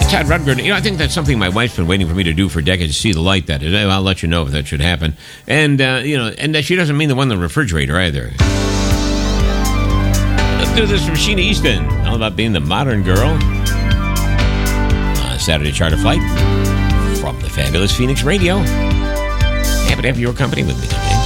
Todd Rundgren. I think that's something my wife's been waiting for me to do for decades, to see the light that is. I'll let you know if that should happen. And, and that she doesn't mean the one in the refrigerator either. Let's do this from Sheena Easton. All about being the modern girl. Saturday Charter Flight from the fabulous Phoenix Radio. Happy to have your company with me today.